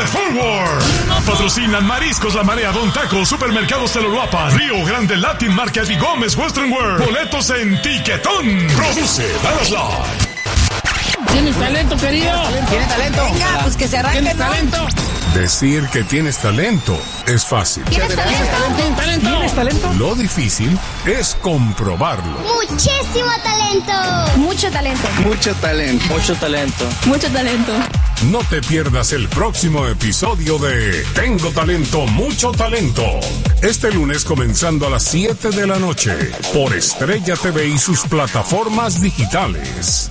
Forward. Patrocinan Mariscos La Marea, Don Taco, Supermercados Teloluapa, Río Grande Latin Market y Gómez Western World. Boletos en Tiquetón. Produce Dallas Live. ¿Tienes talento, querido? ¿Tiene talento? Venga, pues que se arranque, ¿Tienes ¿no? talento? Decir que tienes talento es fácil. ¿Tienes talento? ¿Tienes talento? Lo difícil es comprobarlo. Muchísimo talento. Mucho talento. Mucho talento. Mucho talento. Mucho talento. No te pierdas el próximo episodio de Tengo Talento, Mucho Talento. Este lunes comenzando a las 7 de la noche por Estrella TV y sus plataformas digitales.